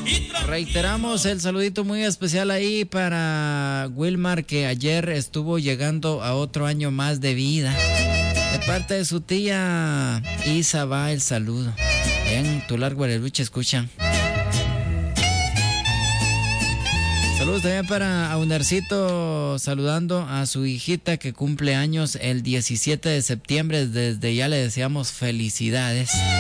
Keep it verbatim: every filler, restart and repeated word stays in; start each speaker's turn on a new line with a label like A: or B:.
A: Reiteramos el saludito muy especial ahí para Wilmar, que ayer estuvo llegando a otro año más de vida. De parte de su tía Isa va el saludo. En Tular, Guareluche, escuchan. Saludos también para Aunercito, saludando a su hijita que cumple años el diecisiete de septiembre. Desde ya le deseamos felicidades.